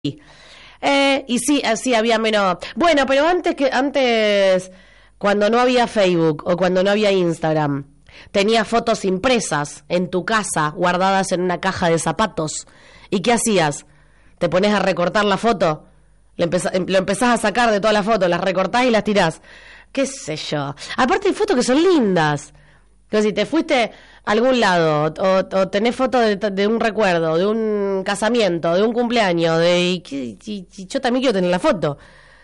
Y sí, así había menos. Bueno, pero antes, cuando no había Facebook o cuando no había Instagram, tenías fotos impresas en tu casa, guardadas en una caja de zapatos. ¿Y qué hacías? ¿Te pones a recortar la foto? Lo empezás a sacar de todas las fotos, las recortás y las tirás. ¿Qué sé yo? Aparte hay fotos que son lindas. Que si te fuiste a algún lado o tenés fotos de un recuerdo, de un casamiento, de un cumpleaños, y yo también quiero tener la foto.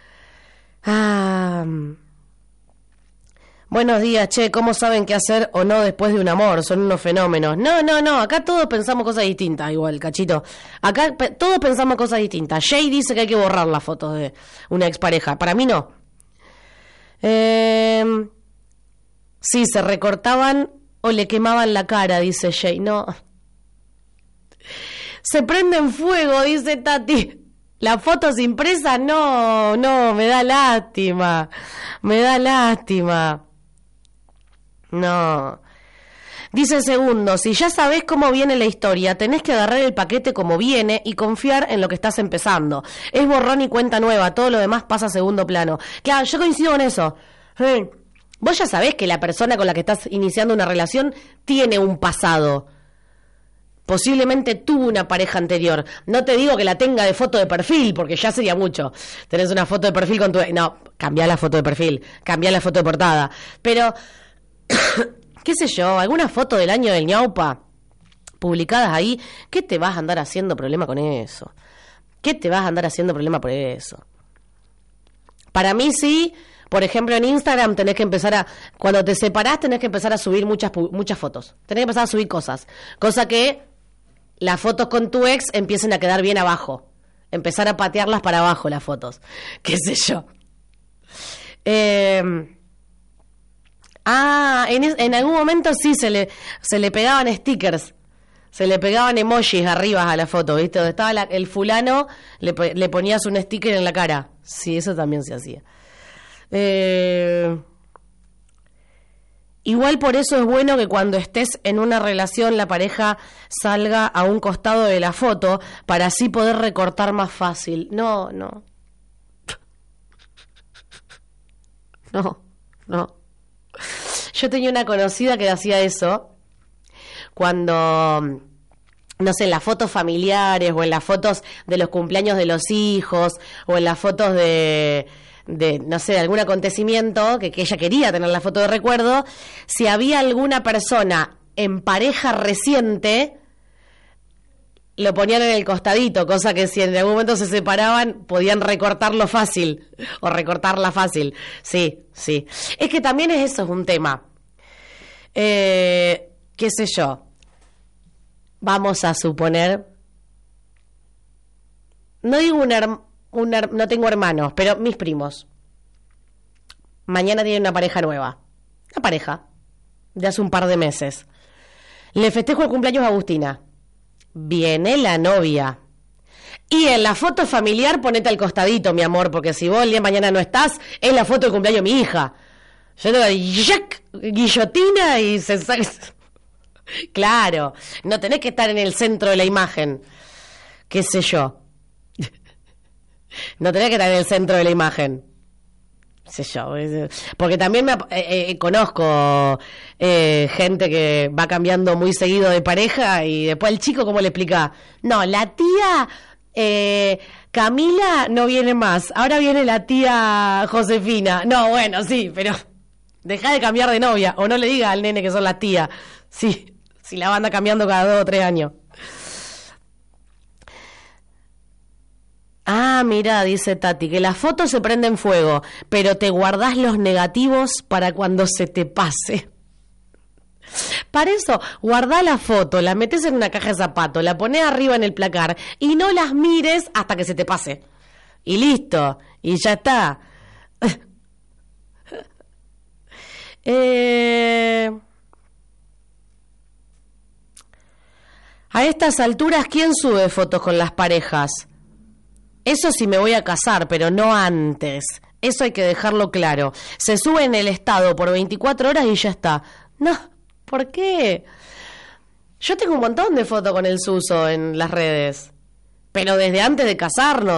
Buenos días, che, ¿cómo saben qué hacer o no después de un amor? Son unos fenómenos. No, acá todos pensamos cosas distintas, igual, cachito. Acá todos pensamos cosas distintas. Jay dice que hay que borrar las fotos de una expareja. Para mí no. Sí, se recortaban o le quemaban la cara, dice Jay. No. Se prende en fuego, dice Tati. Las fotos impresas, no, me da lástima. No. Dice Segundo, si ya sabés cómo viene la historia, tenés que agarrar el paquete como viene y confiar en lo que estás empezando. Es borrón y cuenta nueva, todo lo demás pasa a segundo plano. Claro, yo coincido en eso. Vos ya sabés que la persona con la que estás iniciando una relación tiene un pasado. Posiblemente tuvo una pareja anterior. No te digo que la tenga de foto de perfil, porque ya sería mucho. Tenés una foto de perfil con tu... No, cambiá la foto de perfil, cambiá la foto de portada. Pero, qué sé yo, alguna foto del año del ñaupa publicadas ahí, ¿qué te vas a andar haciendo problema con eso? ¿Qué te vas a andar haciendo problema por eso? Para mí sí... Por ejemplo, en Instagram tenés que empezar cuando te separás, tenés que empezar a subir muchas fotos. Tenés que empezar a subir cosas. Cosa que las fotos con tu ex empiecen a quedar bien abajo. Empezar a patearlas para abajo las fotos. Qué sé yo. En algún momento sí se le pegaban stickers. Se le pegaban emojis arriba a la foto, ¿viste? Donde estaba el fulano, le ponías un sticker en la cara. Sí, eso también se hacía. Igual por eso es bueno que cuando estés en una relación la pareja salga a un costado de la foto para así poder recortar más fácil. No. Yo tenía una conocida que hacía eso cuando, no sé, en las fotos familiares o en las fotos de los cumpleaños de los hijos o en las fotos de no sé, de algún acontecimiento que ella quería tener la foto de recuerdo, si había alguna persona en pareja reciente, lo ponían en el costadito, cosa que si en algún momento se separaban, podían recortarlo fácil, o recortarla fácil. Sí. Es que también eso es un tema. Qué sé yo. Vamos a suponer, no digo no tengo hermanos, pero mis primos. Mañana tienen una pareja nueva. Una pareja de hace un par de meses. Le festejo el cumpleaños a Agustina. Viene la novia. Y en la foto familiar ponete al costadito, mi amor, porque si vos el día de mañana no estás, es la foto del cumpleaños de mi hija. Yo tengo guillotina y se saca... Claro, no tenés que estar en el centro de la imagen. Qué sé yo. No tenés que estar en el centro de la imagen. Sé yo. Porque también conozco gente que va cambiando muy seguido de pareja y después el chico, ¿cómo le explica? No, la tía Camila no viene más. Ahora viene la tía Josefina. No, bueno, sí, pero dejá de cambiar de novia. O no le diga al nene que son las tías. Sí, si la anda cambiando cada 2 o 3 años. Mira, dice Tati, que las fotos se prenden fuego, pero te guardás los negativos para cuando se te pase. Para eso, guardá la foto, la metés en una caja de zapatos, la ponés arriba en el placar y no las mires hasta que se te pase. Y listo, y ya está. A estas alturas, ¿quién sube fotos con las parejas? Eso sí me voy a casar, pero no antes. Eso hay que dejarlo claro. Se sube en el estado por 24 horas y ya está. No, ¿por qué? Yo tengo un montón de fotos con el Suso en las redes. pero desde antes de casarnos.